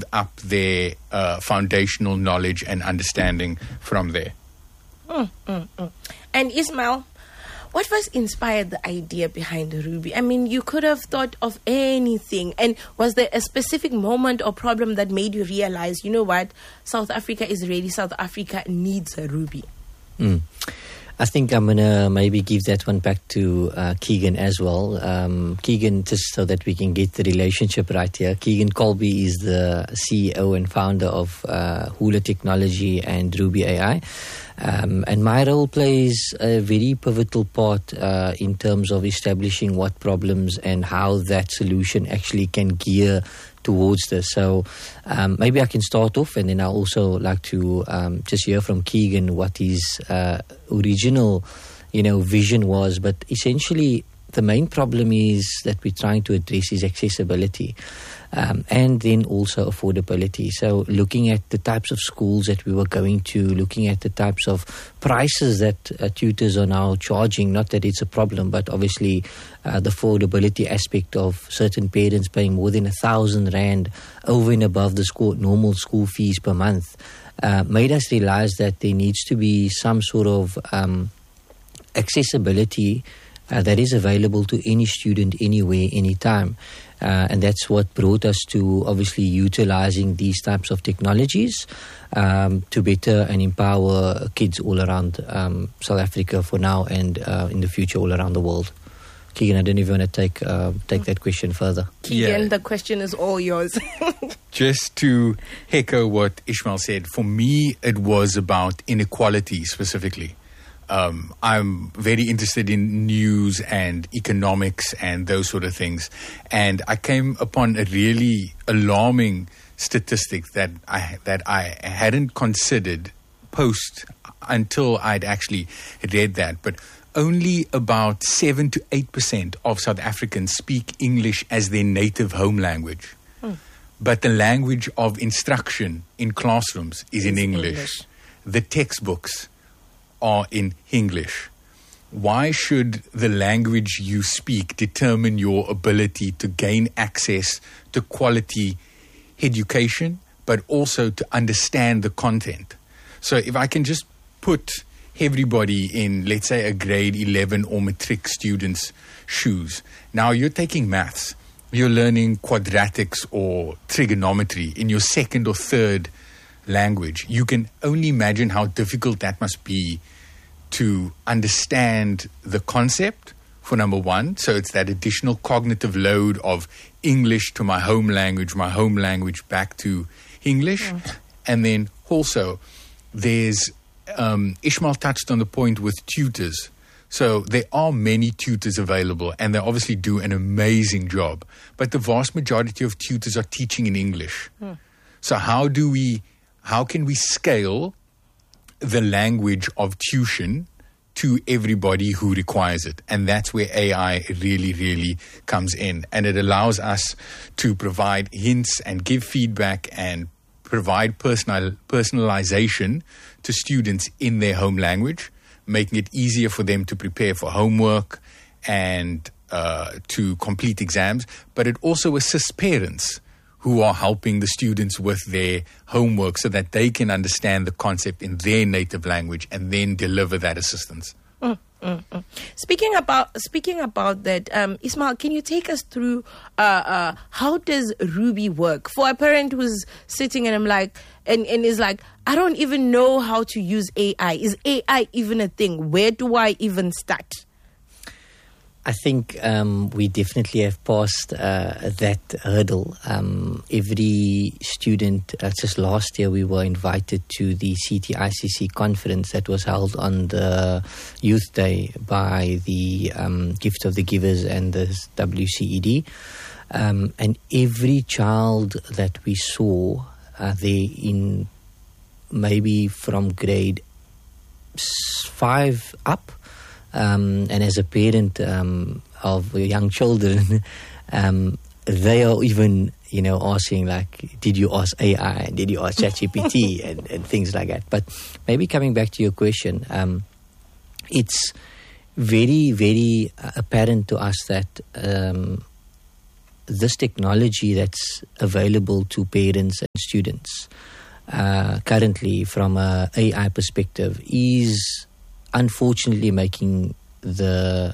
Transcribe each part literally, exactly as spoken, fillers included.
up their uh, foundational knowledge and understanding from there. Mm, mm, mm. And Ismail, what first inspired the idea behind Ruby? I mean, you could have thought of anything. And was there a specific moment or problem that made you realize, you know what, South Africa is ready, South Africa needs a Ruby? Mm. I think I'm going to maybe give that one back to uh, Keegan as well. Um, Keegan, just so that we can get the relationship right here. Keegan Colby is the C E O and founder of uh, Hula Technology and Ruby A I. Um, and my role plays a very pivotal part uh, in terms of establishing what problems and how that solution actually can gear towards this. So um, maybe I can start off, and then I also like to um, just hear from Keegan what his uh, original, you know, vision was. But essentially, the main problem is that we're trying to address is accessibility. Um, and then also affordability. So looking at the types of schools that we were going to, looking at the types of prices that uh, tutors are now charging, not that it's a problem, but obviously uh, the affordability aspect of certain parents paying more than a thousand rand over and above the school, normal school fees per month, uh, made us realize that there needs to be some sort of um, accessibility uh, that is available to any student, anywhere, anytime. Uh, and that's what brought us to obviously utilizing these types of technologies um, to better and empower kids all around um, South Africa for now and uh, in the future all around the world. Keegan, I don't know if you want to take uh, take that question further. Keegan, Yeah. the question is all yours. Just to echo what Ishmael said, for me, it was about inequality specifically. Um, I'm very interested in news and economics and those sort of things. And I came upon a really alarming statistic that I that I hadn't considered post until I'd actually read that. But only about seven to eight percent of South Africans speak English as their native home language. Hmm. But the language of instruction in classrooms is in English. English. The textbooks are in English. Why should the language you speak determine your ability to gain access to quality education, but also to understand the content? So if I can just put everybody in, let's say, a grade eleven or matric student's shoes. Now you're taking maths, you're learning quadratics or trigonometry in your second or third language. You can only imagine how difficult that must be to understand the concept, for number one. So it's that additional cognitive load of English to my home language, my home language back to English. Mm. And then also there's, um, Ishmael touched on the point with tutors. So there are many tutors available, and they obviously do an amazing job. But the vast majority of tutors are teaching in English. Mm. So how do we How can we scale the language of tuition to everybody who requires it? And that's where A I really, really comes in. And it allows us to provide hints and give feedback and provide personal personalization to students in their home language, making it easier for them to prepare for homework and uh, to complete exams. But it also assists parents who are helping the students with their homework so that they can understand the concept in their native language and then deliver that assistance. Mm, mm, mm. Speaking about speaking about that, um, Ismail, can you take us through uh, uh, how does Ruby work for a parent who's sitting and I'm like and, and is like, I don't even know how to use A I. Is A I even a thing? Where do I even start? I think um, we definitely have passed uh, that hurdle. Um, every student, uh, just last year we were invited to the C T I C C conference that was held on the Youth Day by the um, Gift of the Givers and the W C E D. Um, and every child that we saw uh, there in maybe from grade five up, Um, and as a parent um, of young children, um, they are even, you know, asking like, did you ask A I? Did you ask ChatGPT? and, and things like that. But maybe coming back to your question, um, it's very, very apparent to us that um, this technology that's available to parents and students uh, currently from a A I perspective is unfortunately making the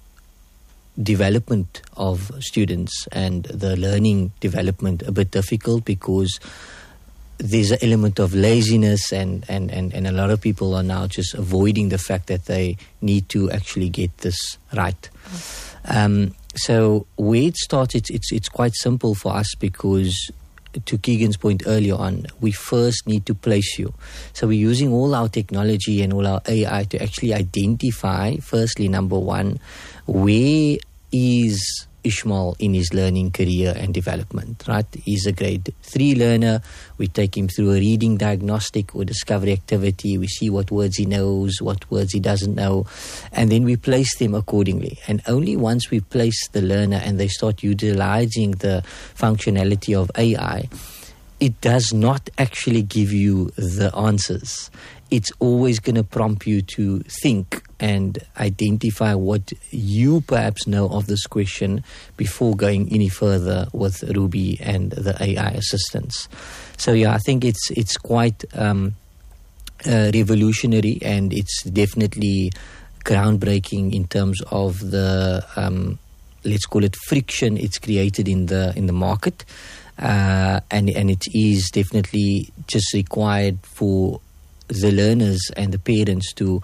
development of students and the learning development a bit difficult, because there's an element of laziness and, and, and, and a lot of people are now just avoiding the fact that they need to actually get this right. Um, so where it started, it's, it's quite simple for us, because to Keegan's point earlier on, we first need to place you. So we're using all our technology and all our A I to actually identify, firstly, number one, where is Ishmael in his learning career and development, right? He's a grade three learner. We take him through a reading diagnostic or discovery activity. We see what words he knows, what words he doesn't know, and then we place them accordingly. And only once we place the learner and they start utilizing the functionality of A I, it does not actually give you the answers. It's always going to prompt you to think and identify what you perhaps know of this question before going any further with Ruby and the A I assistants. So yeah, I think it's it's quite um, uh, revolutionary, and it's definitely groundbreaking in terms of the um, let's call it friction it's created in the in the market, uh, and and it is definitely just required for the learners and the parents to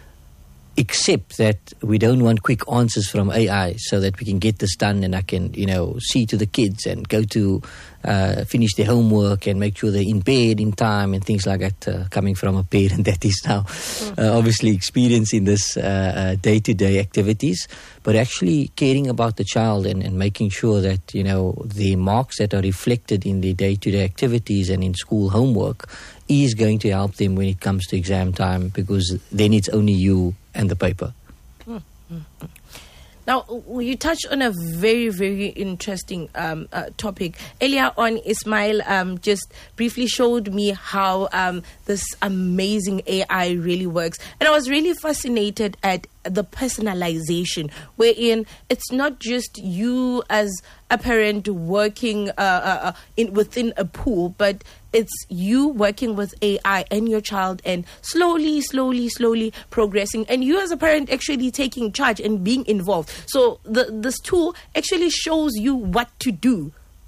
accept that we don't want quick answers from A I, so that we can get this done and I can, you know, see to the kids and go to uh, finish their homework and make sure they're in bed in time and things like that, uh, coming from a parent that is now uh, obviously experiencing this uh, uh, day-to-day activities, but actually caring about the child and, and making sure that, you know, the marks that are reflected in the day-to-day activities and in school homework is going to help them when it comes to exam time, because then it's only you and the paper. Mm-hmm. Now, you touched on a very, very interesting um, uh, topic. Earlier on, Ismail um, just briefly showed me how um, this amazing A I really works. And I was really fascinated at the personalization, wherein it's not just you as a parent working uh, uh, in within a pool, but it's you working with A I and your child, and slowly, slowly, slowly progressing, and you as a parent actually taking charge and being involved. So the, this tool actually shows you what to do.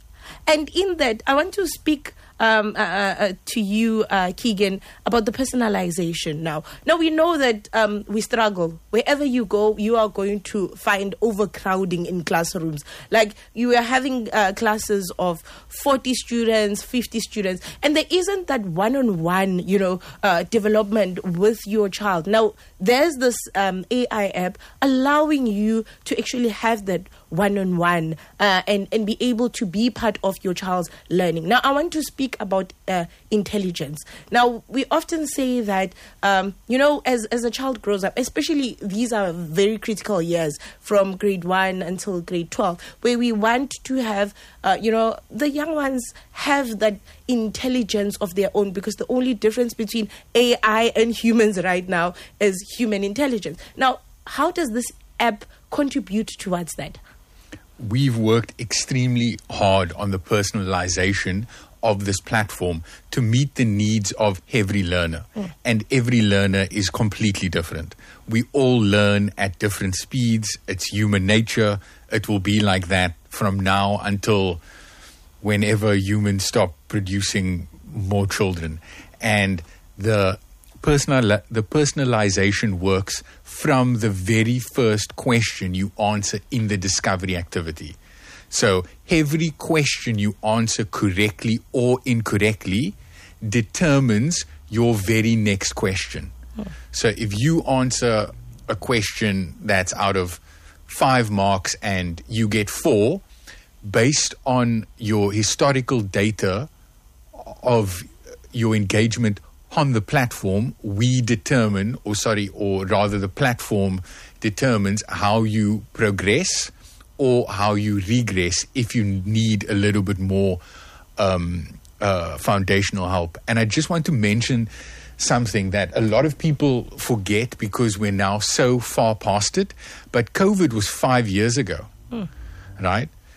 And in that, I want to speak um, uh, uh, to you, uh, Keegan, about the personalization now. Now, we know that um, we struggle. Wherever you go, you are going to find overcrowding in classrooms. Like, you are having uh, classes of forty students, fifty students, and there isn't that one-on-one, you know, uh, development with your child. Now, there's this um, A I app allowing you to actually have that one-on-one uh, and, and be able to be part of your child's learning. Now, I want to speak about uh, intelligence. Now, we often say that, um, you know, as, as a child grows up, especially these are very critical years from grade one until grade twelve, where we want to have, uh, you know, the young ones have that intelligence of their own, because the only difference between A I and humans right now is human intelligence. Now, how does this app contribute towards that? We've worked extremely hard on the personalization of this platform to meet the needs of every learner. Mm. And every learner is completely different. We all learn at different speeds. It's human nature. It will be like that from now until whenever humans stop producing more children. And the personal the personalization works from the very first question you answer in the discovery activity. So every question you answer correctly or incorrectly determines your very next question. Oh. So if you answer a question that's out of five marks and you get four, based on your historical data of your engagement on the platform, we determine, or sorry, or rather the platform determines how you progress or how you regress if you need a little bit more um, uh, foundational help. And I just want to mention something that a lot of people forget because we're now so far past it. But COVID was five years ago, mm. right?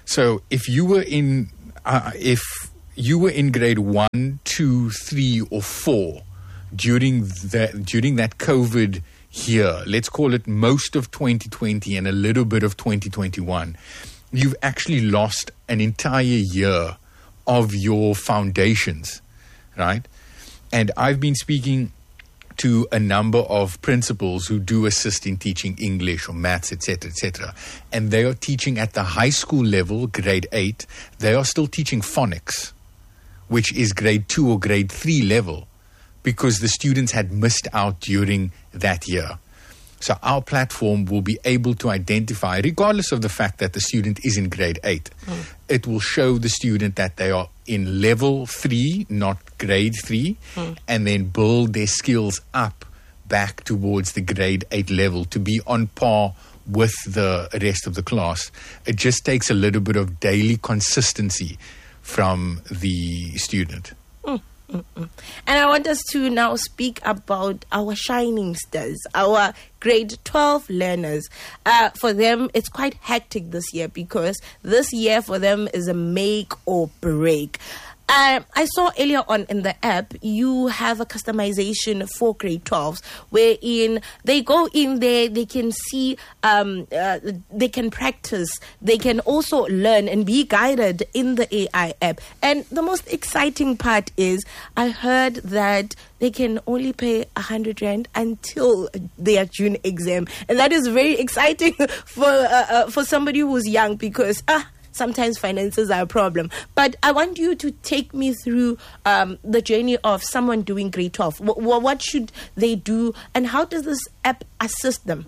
So if you were in, uh, if you were in grade one, two, three, or four during that during that COVID year, let's call it most of twenty twenty and a little bit of twenty twenty-one, you've actually lost an entire year of your foundations, right? And I've been speaking to a number of principals who do assist in teaching English or maths, et cetera, et cetera. And they are teaching at the high school level, grade eight. They are still teaching phonics, which is grade two or grade three level, because the students had missed out during that year. So our platform will be able to identify, regardless of the fact that the student is in grade eight, mm. it will show the student that they are in level three, not grade three, mm. and then build their skills up back towards the grade eight level to be on par with the rest of the class. It just takes a little bit of daily consistency from the student. Mm. Mm-mm. And I want us to now speak about our shining stars, our grade twelve learners. Uh, for them, it's quite hectic this year because this year for them is a make or break. Uh, I saw earlier on in the app, you have a customization for grade twelves, wherein they go in there, they can see, um, uh, they can practice, they can also learn and be guided in the A I app. And the most exciting part is, I heard that they can only pay a hundred rand until their June exam, and that is very exciting for uh, uh, for somebody who's young, because ah. Uh, sometimes finances are a problem. But I want you to take me through um, the journey of someone doing grade twelve. W- w- what should they do, and how does this app assist them?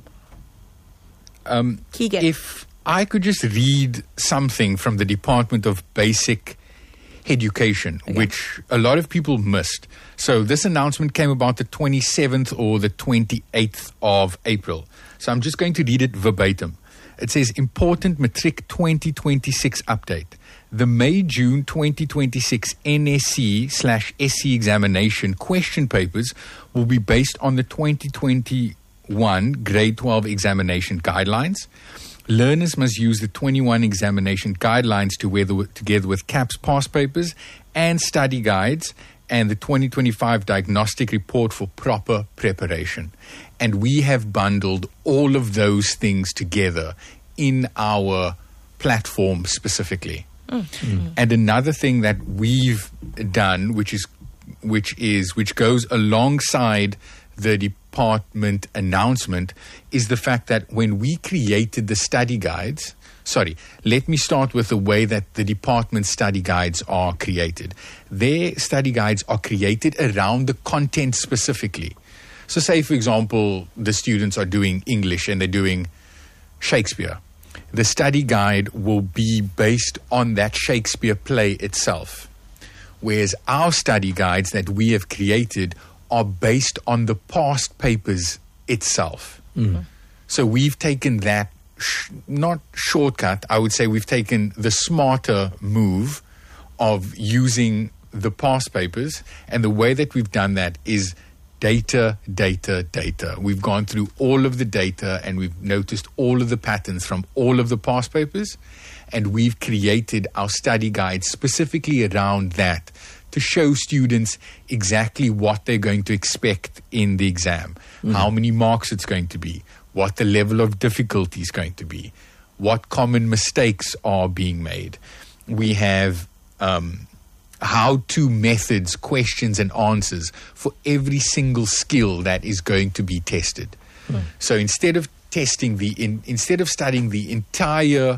Um, Keegan. If I could just read something from the Department of Basic Education, okay, which a lot of people missed. So this announcement came about the twenty-seventh or the twenty-eighth of April. So I'm just going to read it verbatim. It says, important Matric twenty twenty-six update. The May-June twenty twenty-six N S C slash S C examination question papers will be based on the twenty twenty-one grade twelve examination guidelines. Learners must use the twenty-one examination guidelines together, together with C A P S past papers and study guides and the twenty twenty-five diagnostic report for proper preparation. And we have bundled all of those things together in our platform specifically. Mm-hmm. And another thing that we've done, which is which is which goes alongside the department announcement, is the fact that when we created the study guides, sorry, let me start with the way that the department study guides are created. Their study guides are created around the content specifically. So say, for example, the students are doing English and they're doing Shakespeare. The study guide will be based on that Shakespeare play itself, whereas our study guides that we have created are based on the past papers itself. Mm. So we've taken that, sh- not shortcut, I would say we've taken the smarter move of using the past papers, and the way that we've done that is data, data, data. We've gone through all of the data and we've noticed all of the patterns from all of the past papers, and we've created our study guide specifically around that to show students exactly what they're going to expect in the exam, mm-hmm. how many marks it's going to be, what the level of difficulty is going to be, what common mistakes are being made. We have um, how-to methods, questions and answers for every single skill that is going to be tested. Mm. So instead of testing the, in, instead of studying the entire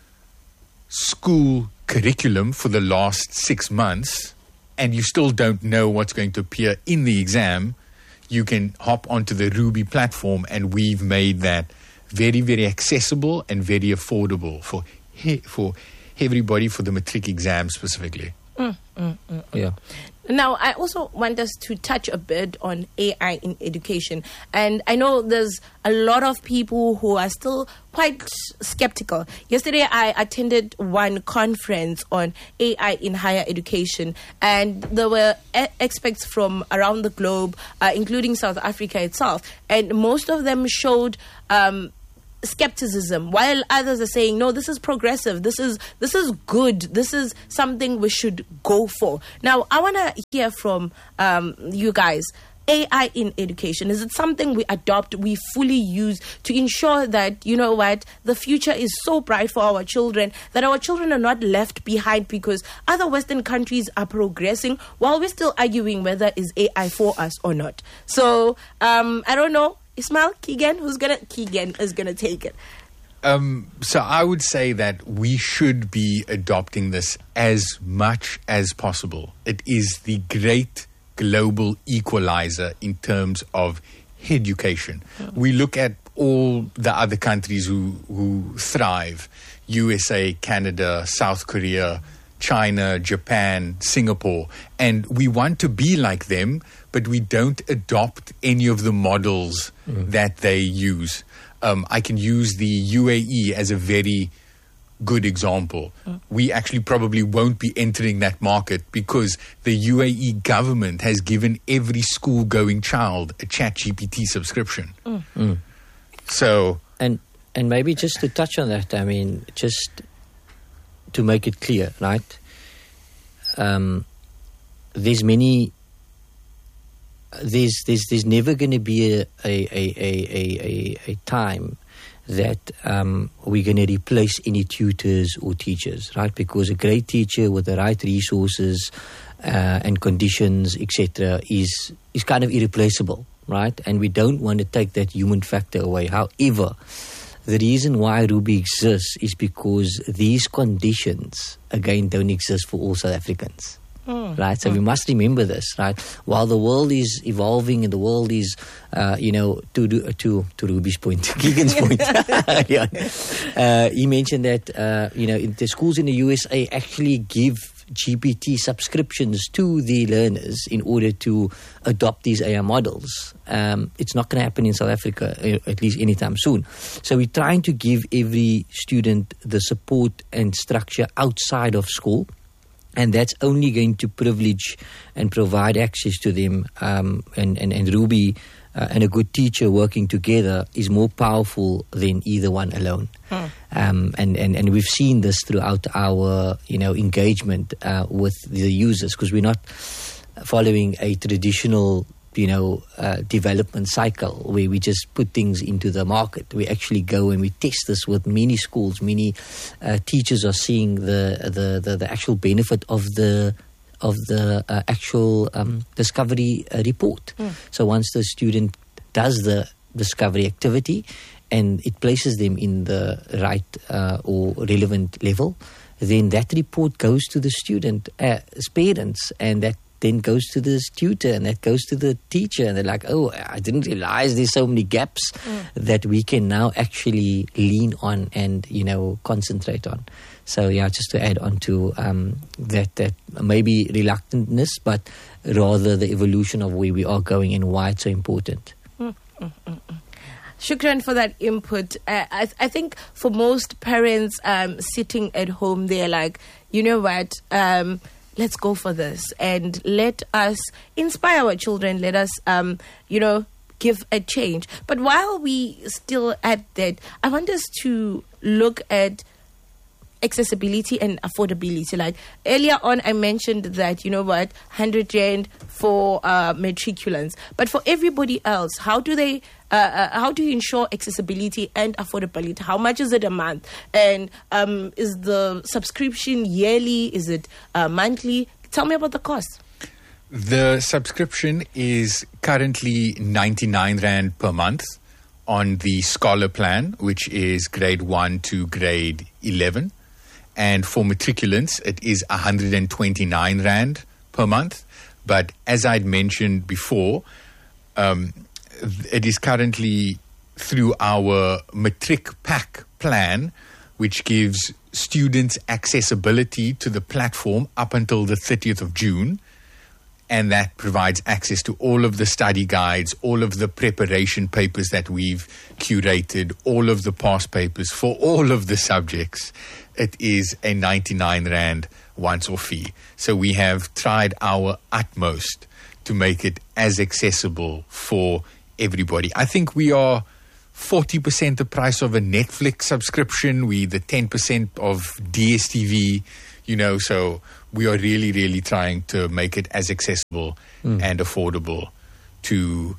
school curriculum for the last six months, and you still don't know what's going to appear in the exam, you can hop onto the Ruby platform, and we've made that very, very accessible and very affordable for he, for everybody for the matric exam specifically. Mm, mm, mm, yeah. Now, I also want us to touch a bit on A I in education. And I know there's a lot of people who are still quite skeptical. Yesterday, I attended one conference on A I in higher education, and there were e- experts from around the globe, uh, including South Africa itself. And most of them showed um, skepticism, while others are saying, no, this is progressive, this is this is good, this is something we should go for. Now, I want to hear from um, you guys. A I in education, is it something we adopt, we fully use to ensure that, you know what, the future is so bright for our children, that our children are not left behind because other Western countries are progressing while we're still arguing whether is A I for us or not? So, um, I don't know. Ismail, Keegan, who's gonna, Keegan is gonna take it. Um, so I would say that we should be adopting this as much as possible. It is the great global equalizer in terms of education. Oh. We look at all the other countries who, who thrive, U S A, Canada, South Korea, China, Japan, Singapore, and we want to be like them, but we don't adopt any of the models mm. that they use. Um, I can use the U A E as a very good example. Mm. We actually probably won't be entering that market because the U A E government has given every school-going child a ChatGPT subscription. Mm. Mm. So, and and maybe just to touch on that, I mean, just to make it clear, right? Um, there's many. There's there's there's never going to be a a a a a, a time that um, we're going to replace any tutors or teachers, right? Because a great teacher with the right resources uh, and conditions, et cetera, is is kind of irreplaceable, right? And we don't want to take that human factor away. However, the reason why Ruby exists is because these conditions, again, don't exist for all South Africans. Mm. Right, so mm. we must remember this, right? While the world is evolving and the world is, uh, you know, to do, to to Ruby's point, Keegan's point. yeah. uh, he mentioned that, uh, you know, in the schools in the U S A actually give G P T subscriptions to the learners in order to adopt these A I models. Um, it's not going to happen in South Africa, at least anytime soon. So we're trying to give every student the support and structure outside of school. And that's only going to privilege and provide access to them. Um, and, and, and Ruby uh, and a good teacher working together is more powerful than either one alone. Hmm. Um, and, and, and we've seen this throughout our, you know, engagement uh, with the users, because we're not following a traditional, you know, uh, development cycle where we just put things into the market. We actually go and we test this with many schools. Many uh, teachers are seeing the, the, the, the actual benefit of the of the uh, actual um, discovery uh, report. Mm. So once the student does the discovery activity and it places them in the right uh, or relevant level, then that report goes to the student, uh, parents, and that then goes to the tutor, and that goes to the teacher, and they're like, oh, I didn't realize there's so many gaps mm. that we can now actually lean on and, you know, concentrate on. So, yeah, just to add on to um, that, that maybe reluctantness, but rather the evolution of where we are going and why it's so important. Mm, mm, mm, mm. Shukran for that input. Uh, I, I think for most parents um, sitting at home, they're like, you know what, um, let's go for this and let us inspire our children. Let us, um, you know, give a change. But while we still at that, I want us to look at accessibility and affordability. Like earlier on, I mentioned that, you know what, one hundred rand for uh, matriculants. But for everybody else, how do they, uh, uh, how do you ensure accessibility and affordability? How much is it a month? And um, is the subscription yearly? Is it uh, monthly? Tell me about the cost. The subscription is currently ninety-nine rand per month on the Scholar plan, which is grade one to grade eleven. And for matriculants, it is one hundred twenty-nine rand per month. But as I'd mentioned before, um, it is currently through our Matric Pack plan, which gives students accessibility to the platform up until the thirtieth of June. And that provides access to all of the study guides, all of the preparation papers that we've curated, all of the past papers for all of the subjects. It is a ninety-nine rand once-off fee. So we have tried our utmost to make it as accessible for everybody. I think we are forty percent the price of a Netflix subscription. We the ten percent of D S T V, you know, so we are really, really trying to make it as accessible mm. and affordable to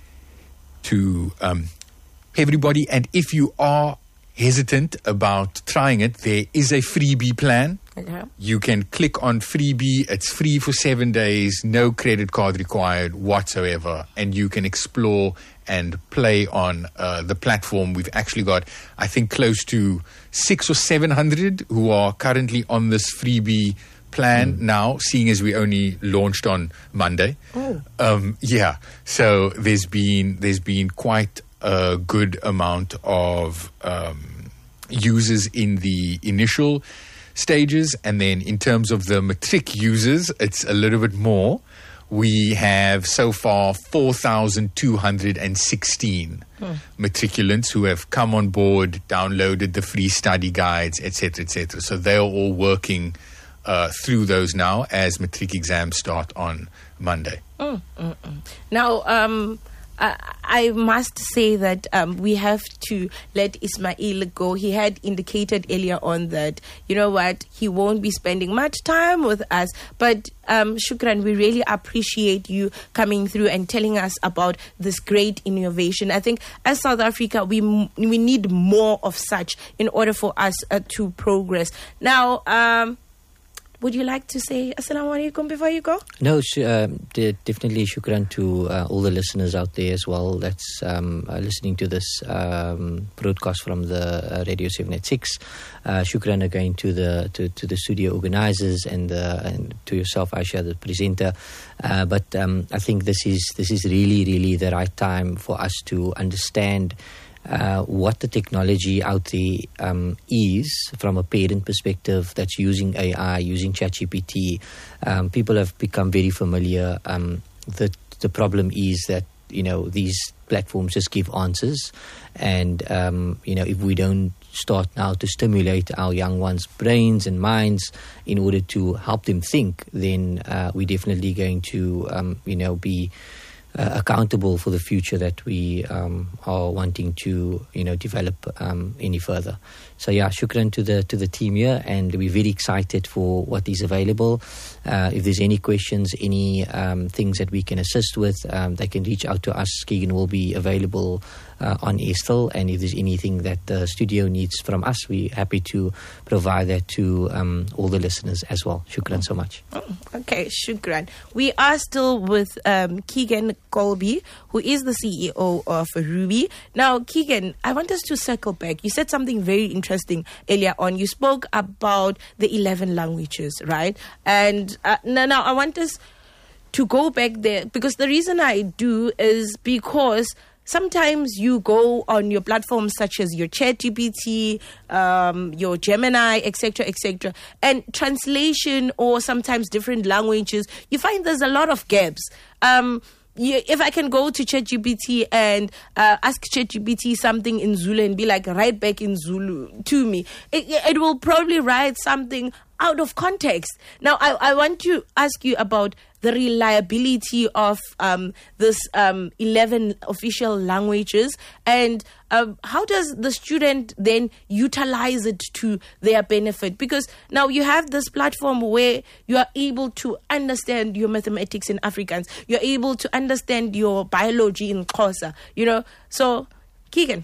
to um, everybody. And if you are hesitant about trying it, there is a freebie plan. Okay. You can click on freebie. It's free for seven days, no credit card required whatsoever, and you can explore and play on uh, the platform. We've actually got, I think, close to six or seven hundred who are currently on this freebie plan mm. now, seeing as we only launched on Monday. Oh. Um, yeah, so there's been there's been quite a good amount of um, users in the initial stages, and then in terms of the matric users, it's a little bit more. We have so far four thousand two hundred sixteen hmm. matriculants who have come on board, downloaded the free study guides, et cetera, et cetera. So they're all working uh, through those now as matric exams start on Monday. Mm, mm, mm. Now, um, I, I must say that um, we have to let Ismail go. He had indicated earlier on that, you know what, he won't be spending much time with us. But um, Shukran, we really appreciate you coming through and telling us about this great innovation. I think as South Africa, we we need more of such in order for us uh, to progress. Now, um, would you like to say Assalamu alaikum before you go? No, sh- uh, de- definitely shukran to uh, all the listeners out there as well that's um, uh, listening to this um, broadcast from the uh, Radio seven eighty-six. Uh, shukran again to the to, to the studio organizers and, uh, and to yourself, Aisha, the presenter. Uh, but um, I think this is this is really, really the right time for us to understand Uh, what the technology out there um, is from a parent perspective that's using A I, using ChatGPT. Um, people have become very familiar. Um, the the problem is that, you know, these platforms just give answers, and um, you know, if we don't start now to stimulate our young ones' brains and minds in order to help them think, then uh, we're definitely going to um, you know be Uh, accountable for the future that we um, are wanting to, you know, develop um, any further. So yeah, shukran to the to the team here, and we're very excited for what is available. Uh, if there's any questions, any um, things that we can assist with, um, they can reach out to us. Keegan will be available uh, on air still, and if there's anything that the studio needs from us, we're happy to provide that to um, all the listeners as well. Shukran so much. Oh, okay, shukran. We are still with um, Keegan Colby, who is the C E O of Ruby. Now, Keegan, I want us to circle back. You said something very interesting earlier on. You spoke about the eleven languages, right? And uh, now, now I want us to go back there, because the reason I do is because sometimes you go on your platforms such as your ChatGPT, um, your Gemini, et cetera, et cetera, and translation or sometimes different languages, you find there's a lot of gaps. Um, you, if I can go to ChatGPT and uh, ask ChatGPT something in Zulu and be like, write back in Zulu to me, it, it will probably write something out of context. Now, I, I want to ask you about the reliability of um, this um, eleven official languages, and uh, how does the student then utilize it to their benefit? Because now you have this platform where you are able to understand your mathematics in Afrikaans, you're able to understand your biology in Xhosa, you know. So, Keegan.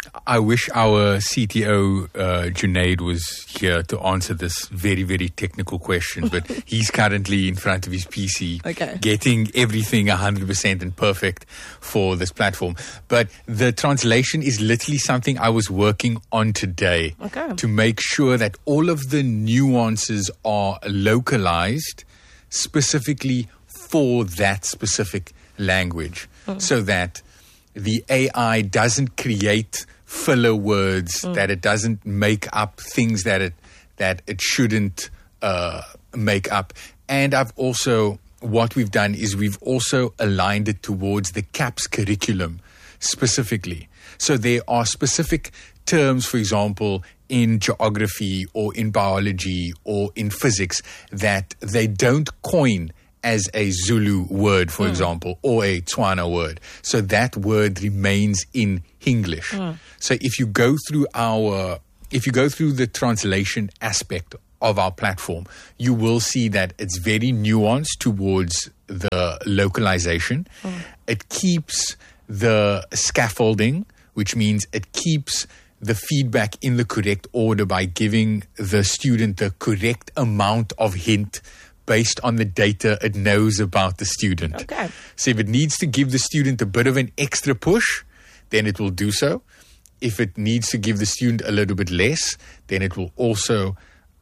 I wish our C T O, uh, Junaid, was here to answer this very, very technical question, but he's currently in front of his P C, okay, getting everything one hundred percent and perfect for this platform. But the translation is literally something I was working on today, okay, to make sure that all of the nuances are localized specifically for that specific language, mm. so that the A I doesn't create filler words, mm. that it doesn't make up things that it that it shouldn't uh, make up. And I've also, what we've done is we've also aligned it towards the CAPS curriculum specifically. So there are specific terms, for example, in geography or in biology or in physics that they don't coin as a Zulu word, for Mm. example, or a Tswana word. So that word remains in English. Mm. So if you go through our, if you go through the translation aspect of our platform, you will see that it's very nuanced towards the localization. Mm. It keeps the scaffolding, which means it keeps the feedback in the correct order by giving the student the correct amount of hint based on the data it knows about the student. Okay. So if it needs to give the student a bit of an extra push, then it will do so. If it needs to give the student a little bit less, then it will also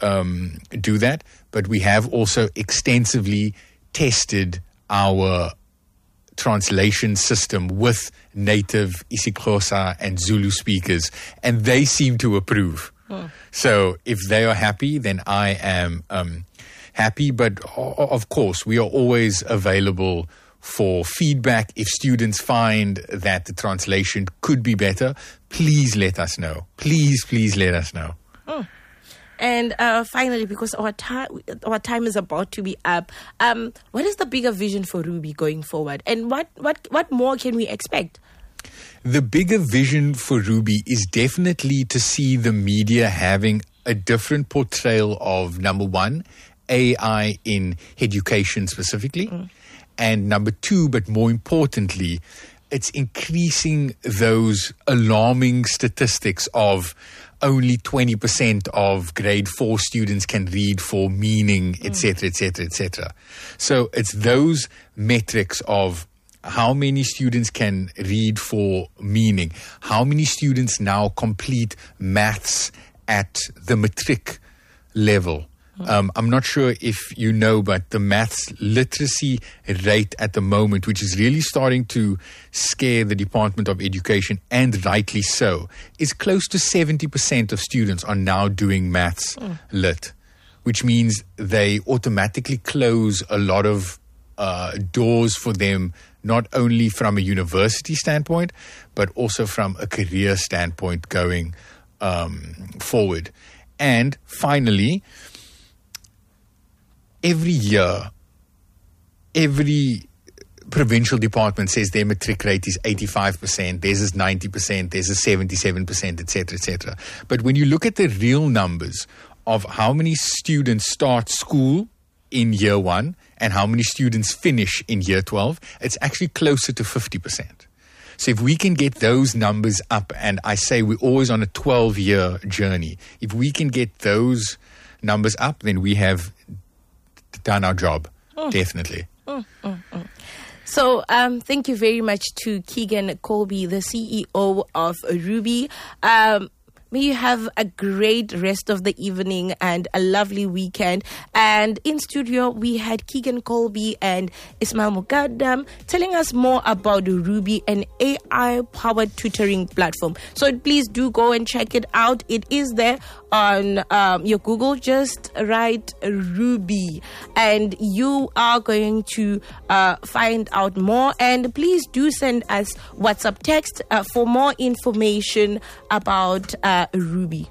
um, do that. But we have also extensively tested our translation system with native isiXhosa and Zulu speakers, and they seem to approve. Oh. So if they are happy, then I am um, happy. But o- of course, we are always available for feedback. If students find that the translation could be better, please let us know. Please, please let us know. Oh. And uh, finally, because our time our time is about to be up, um, what is the bigger vision for Ruby going forward, and what what what more can we expect? The bigger vision for Ruby is definitely to see the media having a different portrayal of, number one, A I in education specifically, mm. and number two, but more importantly, it's increasing those alarming statistics of only twenty percent of grade four students can read for meaning, et cetera, et cetera, et cetera. So it's those metrics of how many students can read for meaning, how many students now complete maths at the matric level. Um, I'm not sure if you know, but the maths literacy rate at the moment, which is really starting to scare the Department of Education, and rightly so, is close to seventy percent of students are now doing maths mm. lit, which means they automatically close a lot of uh, doors for them, not only from a university standpoint, but also from a career standpoint going um, forward. And finally, every year, every provincial department says their matric rate is eighty-five percent, theirs is ninety percent, theirs is seventy-seven percent, et cetera, et cetera. But when you look at the real numbers of how many students start school in year one and how many students finish in year twelve, it's actually closer to fifty percent. So if we can get those numbers up, and I say we're always on a twelve-year journey, if we can get those numbers up, then we have done our job, mm. definitely. Mm, mm, mm. So um, thank you very much to Keegan Colby, the C E O of Ruby. Um, may you have a great rest of the evening and a lovely weekend. And in studio, we had Keegan Colby and Ismail Mukaddam telling us more about Ruby, an A I-powered tutoring platform. So please do go and check it out. It is there on um, your Google. Just write Ruby and you are going to uh, find out more. And please do send us WhatsApp text uh, for more information about uh, Ruby.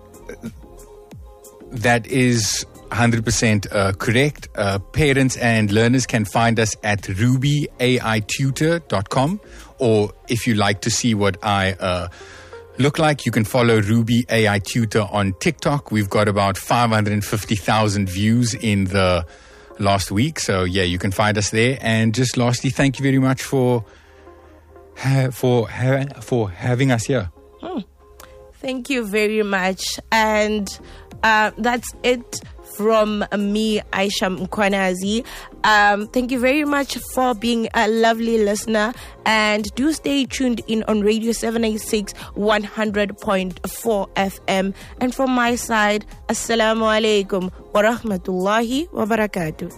That is one hundred percent uh, correct. Uh, parents and learners can find us at ruby a i tutor dot com, or if you like to see what I uh, look like, you can follow Ruby A I Tutor on TikTok. We've got about five hundred fifty thousand views in the last week. So yeah, you can find us there. And just lastly, thank you very much for ha- for ha- for having us here. Hmm. Thank you very much. And uh, that's it from me, Aisha Mkwanazi. Um, thank you very much for being a lovely listener. And do stay tuned in on Radio seven eighty-six, one hundred point four F M. And from my side, Assalamu alaikum wa rahmatullahi wa barakatuh.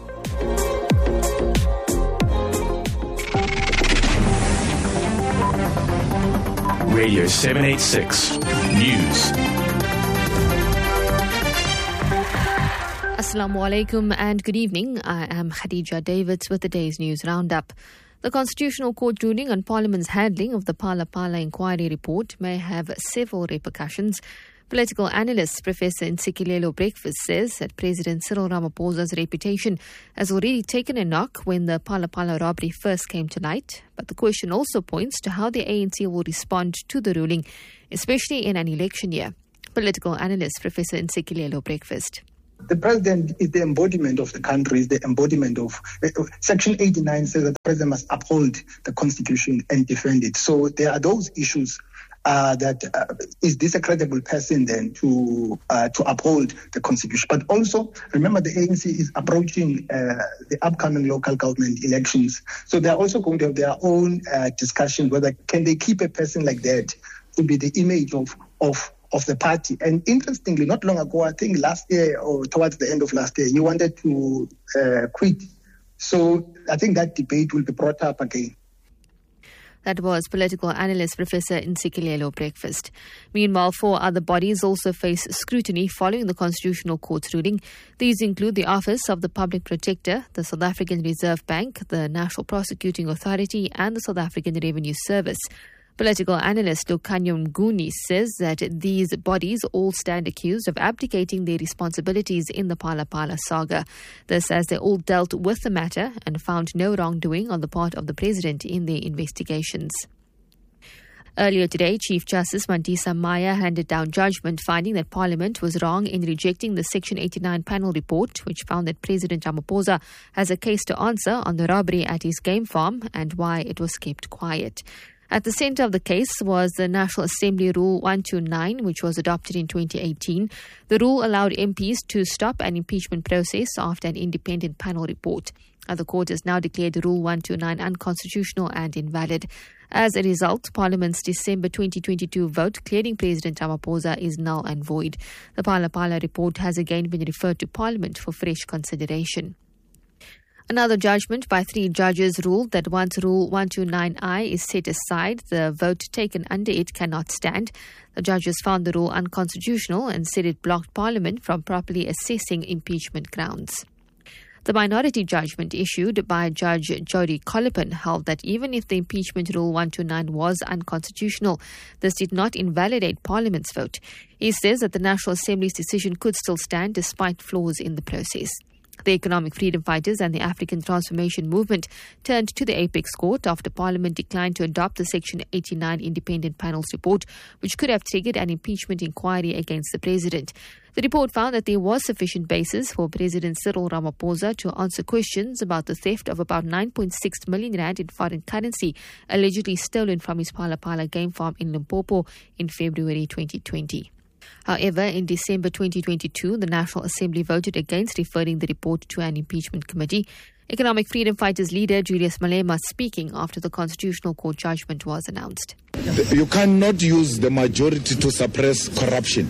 Radio seven eighty-six News. Assalamu alaikum and good evening. I am Khadija Davids with the day's news roundup. The Constitutional Court ruling on Parliament's handling of the Phala Phala inquiry report may have several repercussions. Political analyst Professor Nsikilelo Breakfast says that President Cyril Ramaphosa's reputation has already taken a knock when the Phala Phala robbery first came to light. But the question also points to how the A N C will respond to the ruling, especially in an election year. Political analyst Professor Nsikilelo Breakfast. The president is the embodiment of the country, is the embodiment of... Uh, Section eighty-nine says that the president must uphold the constitution and defend it. So there are those issues uh, that, uh, is this a credible person then to uh, to uphold the constitution? But also, remember the A N C is approaching uh, the upcoming local government elections. So they're also going to have their own uh, discussion whether can they keep a person like that to be the image of of of the party. And interestingly, not long ago, I think last year or towards the end of last year, he wanted to uh, quit. So I think that debate will be brought up again. That was political analyst Professor Nsikilelo Breakfast. Meanwhile, four other bodies also face scrutiny following the Constitutional Court's ruling. These include the Office of the Public Protector, the South African Reserve Bank, the National Prosecuting Authority, and the South African Revenue Service. Political analyst Lukhanya Mnguni says that these bodies all stand accused of abdicating their responsibilities in the Phala Phala saga. This as they all dealt with the matter and found no wrongdoing on the part of the president in their investigations. Earlier today, Chief Justice Mandisa Maya handed down judgment finding that Parliament was wrong in rejecting the Section eighty-nine panel report, which found that President Ramaphosa has a case to answer on the robbery at his game farm and why it was kept quiet. At the centre of the case was the National Assembly Rule one twenty-nine, which was adopted in twenty eighteen. The rule allowed M Ps to stop an impeachment process after an independent panel report. The court has now declared Rule one twenty-nine unconstitutional and invalid. As a result, Parliament's December twenty twenty-two vote clearing President Ramaphosa is null and void. The Phala Phala report has again been referred to Parliament for fresh consideration. Another judgment by three judges ruled that once Rule one twenty-nine I is set aside, the vote taken under it cannot stand. The judges found the rule unconstitutional and said it blocked Parliament from properly assessing impeachment grounds. The minority judgment issued by Judge Jody Collipan held that even if the impeachment Rule one twenty-nine was unconstitutional, this did not invalidate Parliament's vote. He says that the National Assembly's decision could still stand despite flaws in the process. The Economic Freedom Fighters and the African Transformation Movement turned to the Apex Court after Parliament declined to adopt the Section eighty-nine independent panel's report, which could have triggered an impeachment inquiry against the president. The report found that there was sufficient basis for President Cyril Ramaphosa to answer questions about the theft of about nine point six million rand in foreign currency allegedly stolen from his Phala Phala game farm in Limpopo in February twenty twenty. However, in December twenty twenty-two, the National Assembly voted against referring the report to an impeachment committee. Economic Freedom Fighters leader Julius Malema speaking after the Constitutional Court judgment was announced. You cannot use the majority to suppress corruption.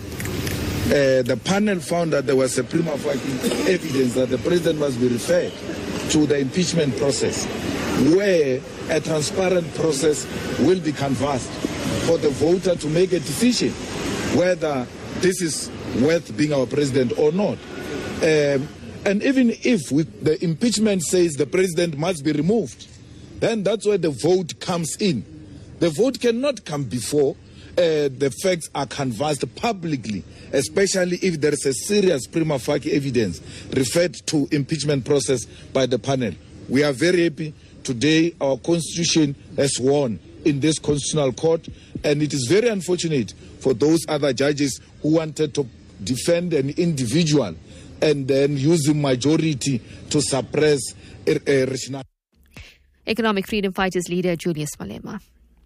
Uh, the panel found that there was a prima facie evidence that the president must be referred to the impeachment process, where a transparent process will be canvassed for the voter to make a decision whether this is worth being our president or not. Um, and even if we, the impeachment says the president must be removed, then that's where the vote comes in. The vote cannot come before uh, the facts are canvassed publicly, especially if there is a serious prima facie evidence referred to impeachment process by the panel. We are very happy today our constitution has won in this constitutional court, and it is very unfortunate for those other judges who wanted to defend an individual and then use the majority to suppress a, a Economic Freedom Fighters leader Julius Malema.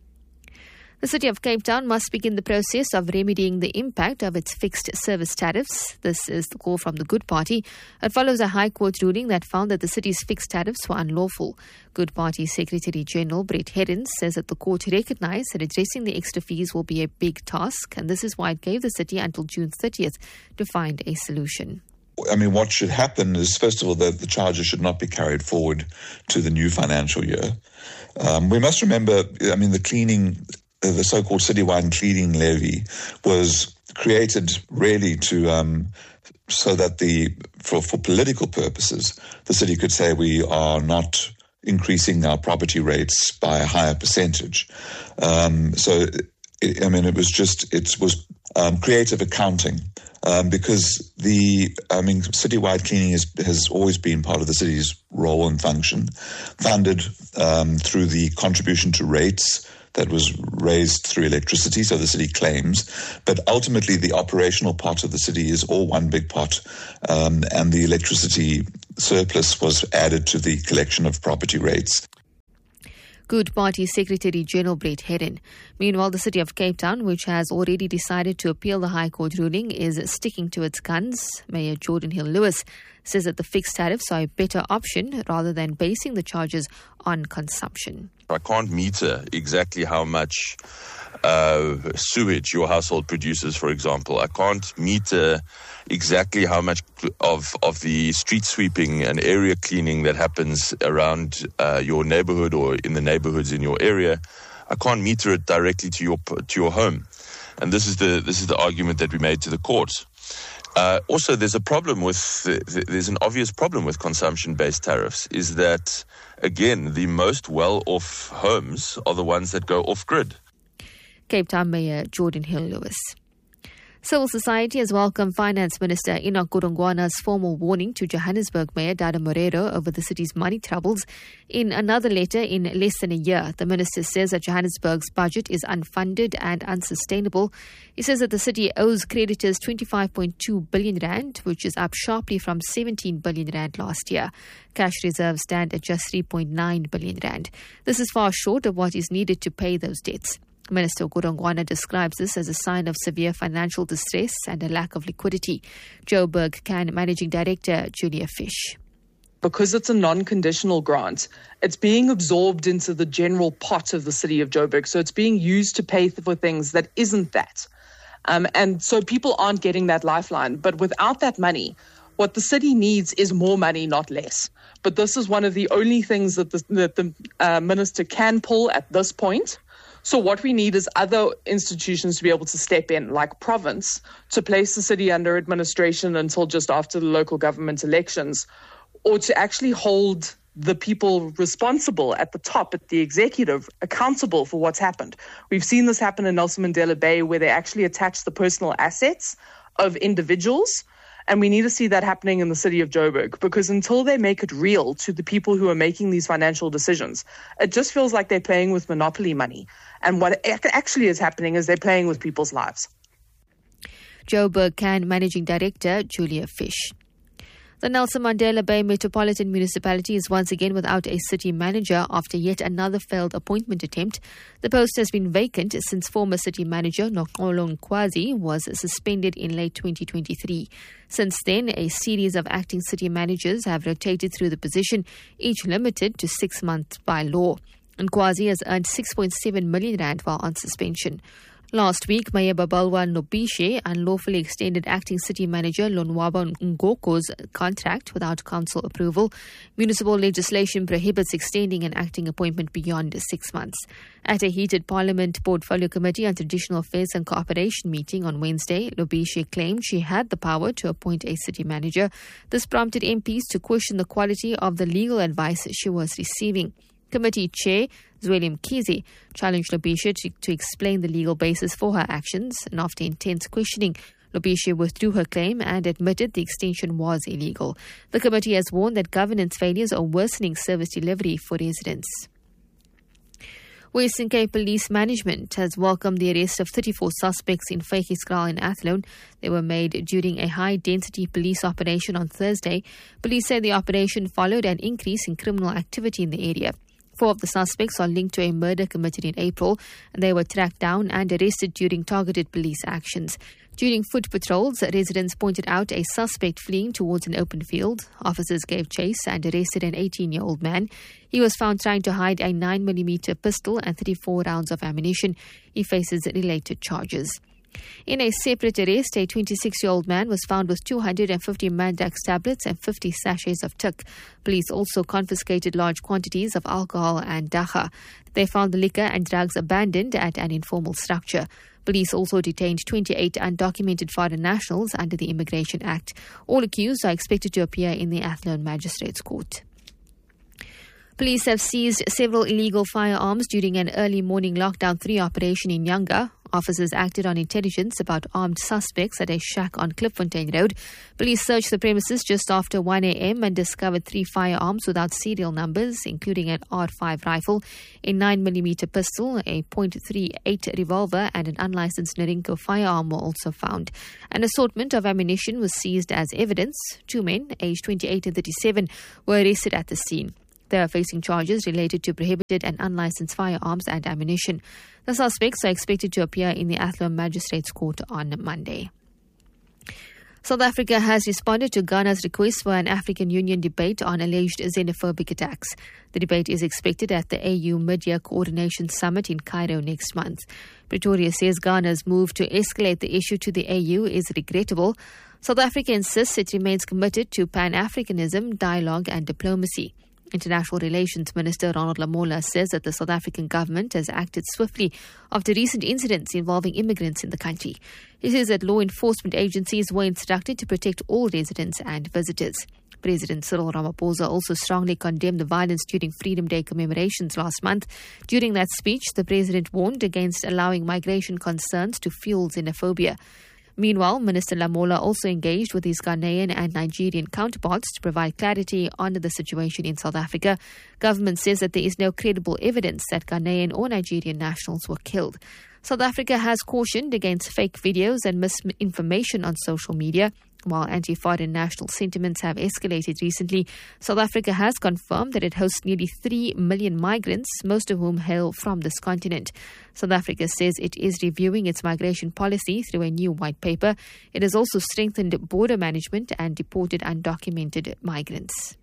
The City of Cape Town must begin the process of remedying the impact of its fixed service tariffs. This is the call from the Good Party. It follows a High Court ruling that found that the city's fixed tariffs were unlawful. Good Party Secretary General Brett Herrens says that the court recognised that addressing the extra fees will be a big task, and this is why it gave the city until June thirtieth to find a solution. I mean, what should happen is, first of all, that the charges should not be carried forward to the new financial year. Um, we must remember, I mean, the cleaning... the so-called citywide cleaning levy was created really to um, so that the for, for political purposes, the city could say we are not increasing our property rates by a higher percentage. Um, so, it, I mean, it was just it was um, creative accounting. Um, because the, I mean, citywide cleaning is, has always been part of the city's role and function, funded um, through the contribution to rates that was raised through electricity, so the city claims. But ultimately, the operational part of the city is all one big pot, um, and the electricity surplus was added to the collection of property rates. Good Party Secretary General Brett Herron. Meanwhile, the city of Cape Town, which has already decided to appeal the High Court ruling, is sticking to its guns. Mayor Jordan Hill-Lewis says that the fixed tariffs are a better option rather than basing the charges on consumption. I can't meter exactly how much uh, sewage your household produces, for example. I can't meter exactly how much of, of the street sweeping and area cleaning that happens around uh, your neighborhood or in the neighborhoods in your area. I can't meter it directly to your to your home. And this is the this is the argument that we made to the courts. Uh, also, there's a problem with, there's an obvious problem with consumption-based tariffs, is that, again, the most well-off homes are the ones that go off-grid. Cape Town Mayor Jordan Hill-Lewis. Civil society has welcomed Finance Minister Enoch Godongwana's formal warning to Johannesburg Mayor Dada Moreira over the city's money troubles. In another letter in less than a year, the minister says that Johannesburg's budget is unfunded and unsustainable. He says that the city owes creditors twenty-five point two billion rand, which is up sharply from seventeen billion rand last year. Cash reserves stand at just three point nine billion rand. This is far short of what is needed to pay those debts. Minister Godongwana describes this as a sign of severe financial distress and a lack of liquidity. Joburg Can Managing Director Julia Fish. Because it's a non-conditional grant, it's being absorbed into the general pot of the city of Joburg. So it's being used to pay for things that isn't that. Um, and so people aren't getting that lifeline. But without that money, what the city needs is more money, not less. But this is one of the only things that the, that the uh, minister can pull at this point. So what we need is other institutions to be able to step in, like Province, to place the city under administration until just after the local government elections, or to actually hold the people responsible at the top, at the executive, accountable for what's happened. We've seen this happen in Nelson Mandela Bay, where they actually attach the personal assets of individuals. And we need to see that happening in the city of Joburg, because until they make it real to the people who are making these financial decisions, it just feels like they're playing with monopoly money. And what actually is happening is they're playing with people's lives. Joburg Can Managing Director Julia Fish. The Nelson Mandela Bay Metropolitan Municipality is once again without a city manager after yet another failed appointment attempt. The post has been vacant since former city manager Noxolo Nkwazi was suspended in late twenty twenty-three. Since then, a series of acting city managers have rotated through the position, each limited to six months by law. Nkwazi has earned six point seven million rand while on suspension. Last week, Mayor Babalwa Nobishe unlawfully extended acting city manager Lonwabo Ngoko's contract without council approval. Municipal legislation prohibits extending an acting appointment beyond six months. At a heated Parliament Portfolio Committee on Traditional Affairs and Cooperation meeting on Wednesday, Nobishe claimed she had the power to appoint a city manager. This prompted M Ps to question the quality of the legal advice she was receiving. Committee Chair Zweli Mkhize challenged Lobishe to, to explain the legal basis for her actions, and after intense questioning, Lobishe withdrew her claim and admitted the extension was illegal. The committee has warned that governance failures are worsening service delivery for residents. Western Cape Police Management has welcomed the arrest of thirty-four suspects in Vytjiekraal in Athlone. They were made during a high-density police operation on Thursday. Police say the operation followed an increase in criminal activity in the area. Four of the suspects are linked to a murder committed in April, and they were tracked down and arrested during targeted police actions. During foot patrols, residents pointed out a suspect fleeing towards an open field. Officers gave chase and arrested an eighteen-year-old man. He was found trying to hide a nine millimeter pistol and thirty-four rounds of ammunition. He faces related charges. In a separate arrest, a twenty-six-year-old man was found with two hundred fifty Mandrax tablets and fifty sachets of Tuk. Police also confiscated large quantities of alcohol and dacha. They found the liquor and drugs abandoned at an informal structure. Police also detained twenty-eight undocumented foreign nationals under the Immigration Act. All accused are expected to appear in the Athlone Magistrates Court. Police have seized several illegal firearms during an early morning lockdown three operation in Yanga. Officers acted on intelligence about armed suspects at a shack on Klipfontein Road. Police searched the premises just after one a.m. and discovered three firearms without serial numbers, including an R five rifle, a nine millimeter pistol, a point three eight revolver, and an unlicensed Norinco firearm were also found. An assortment of ammunition was seized as evidence. Two men, aged twenty-eight and thirty-seven, were arrested at the scene. They are facing charges related to prohibited and unlicensed firearms and ammunition. The suspects are expected to appear in the Athlone Magistrates Court on Monday. South Africa has responded to Ghana's request for an African Union debate on alleged xenophobic attacks. The debate is expected at the A U Mid-Year Coordination Summit in Cairo next month. Pretoria says Ghana's move to escalate the issue to the A U is regrettable. South Africa insists it remains committed to Pan-Africanism, dialogue and diplomacy. International Relations Minister Ronald Lamola says that the South African government has acted swiftly after recent incidents involving immigrants in the country. He says that law enforcement agencies were instructed to protect all residents and visitors. President Cyril Ramaphosa also strongly condemned the violence during Freedom Day commemorations last month. During that speech, the president warned against allowing migration concerns to fuel xenophobia. Meanwhile, Minister Lamola also engaged with his Ghanaian and Nigerian counterparts to provide clarity on the situation in South Africa. Government says that there is no credible evidence that Ghanaian or Nigerian nationals were killed. South Africa has cautioned against fake videos and misinformation on social media. While anti-foreign national sentiments have escalated recently, South Africa has confirmed that it hosts nearly three million migrants, most of whom hail from this continent. South Africa says it is reviewing its migration policy through a new white paper. It has also strengthened border management and deported undocumented migrants.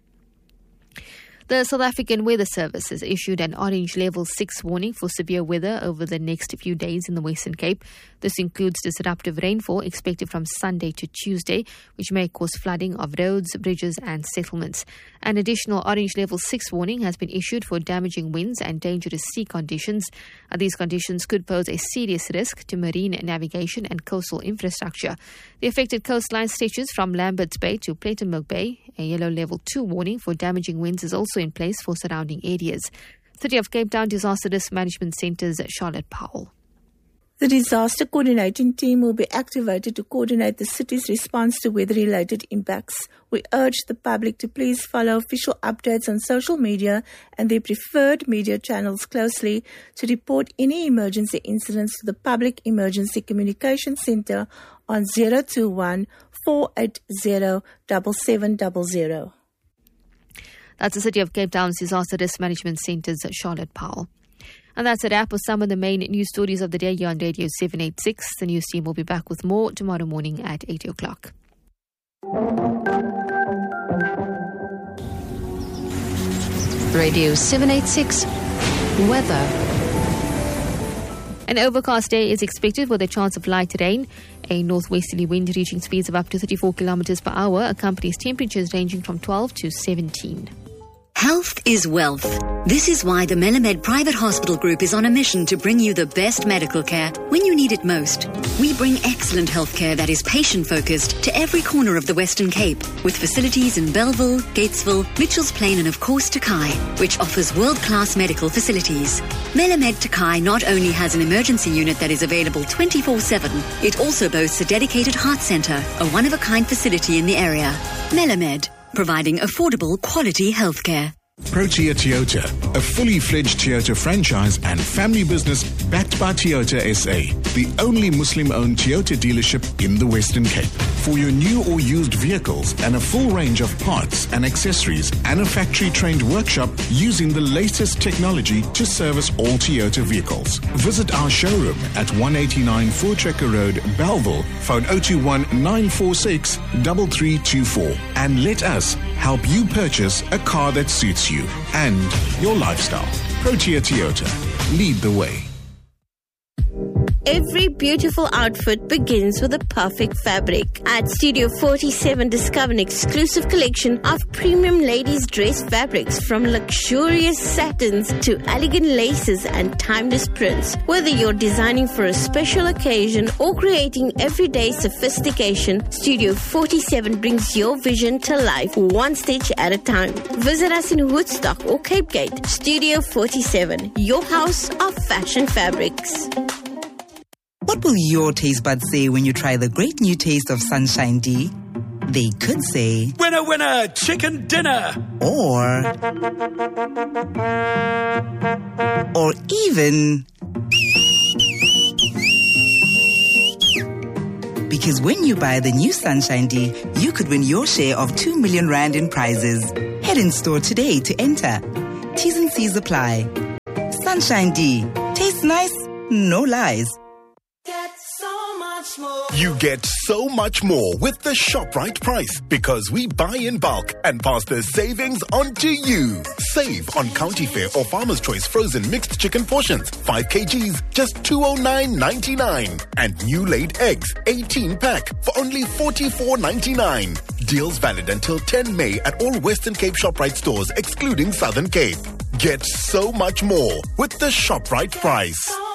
The South African Weather Service has issued an orange level six warning for severe weather over the next few days in the Western Cape. This includes disruptive rainfall expected from Sunday to Tuesday, which may cause flooding of roads, bridges and settlements. An additional orange level six warning has been issued for damaging winds and dangerous sea conditions. These conditions could pose a serious risk to marine navigation and coastal infrastructure. The affected coastline stretches from Lambert's Bay to Plettenberg Bay. A yellow level two warning for damaging winds is also in place for surrounding areas. City of Cape Town Disaster Risk Management Centre's Charlotte Powell. The disaster coordinating team will be activated to coordinate the city's response to weather-related impacts. We urge the public to please follow official updates on social media and their preferred media channels closely to report any emergency incidents to the Public Emergency Communication Centre on zero two one, four eight zero, seven seven zero zero. That's the City of Cape Town's Disaster Risk Management Centre's Charlotte Powell. And that's a wrap of some of the main news stories of the day here on Radio seven eighty-six. The news team will be back with more tomorrow morning at eight o'clock. Radio seven eighty-six Weather. An overcast day is expected with a chance of light rain. A northwesterly wind reaching speeds of up to thirty-four kilometers per hour accompanies temperatures ranging from twelve to seventeen. Health is wealth. This is why the Melamed Private Hospital Group is on a mission to bring you the best medical care when you need it most. We bring excellent healthcare that is patient-focused to every corner of the Western Cape, with facilities in Bellville, Gatesville, Mitchells Plain and of course Takai, which offers world-class medical facilities. Melamed Takai not only has an emergency unit that is available twenty-four seven, it also boasts a dedicated heart centre, a one-of-a-kind facility in the area. Melamed, providing affordable, quality healthcare. Protea Toyota, a fully fledged Toyota franchise and family business backed by Toyota S A, the only Muslim-owned Toyota dealership in the Western Cape. For your new or used vehicles and a full range of parts and accessories and a factory-trained workshop using the latest technology to service all Toyota vehicles. Visit our showroom at one eighty-nine Voortrekker Road, Bellville, phone zero two one, nine four six, three three two four and let us help you purchase a car that suits you and your lifestyle. Protea Toyota. Lead the way. Every beautiful outfit begins with a perfect fabric. At Studio forty-seven, discover an exclusive collection of premium ladies' dress fabrics from luxurious satins to elegant laces and timeless prints. Whether you're designing for a special occasion or creating everyday sophistication, Studio forty-seven brings your vision to life one stitch at a time. Visit us in Woodstock or Cape Gate. Studio forty-seven, your house of fashion fabrics. What will your taste buds say when you try the great new taste of Sunshine D? They could say, winner, winner, chicken dinner. Or, or even, because when you buy the new Sunshine D, you could win your share of two million rand in prizes. Head in store today to enter. T's and C's apply. Sunshine D. Tastes nice, no lies. Get so much more. You get so much more with the ShopRite price because we buy in bulk and pass the savings on to you. Save on County Fair or Farmer's Choice frozen mixed chicken portions, five kilograms, just two oh nine ninety-nine. And new laid eggs, eighteen pack for only forty-four ninety-nine. Deals valid until ten May at all Western Cape ShopRite stores excluding Southern Cape. Get so much more with the ShopRite price.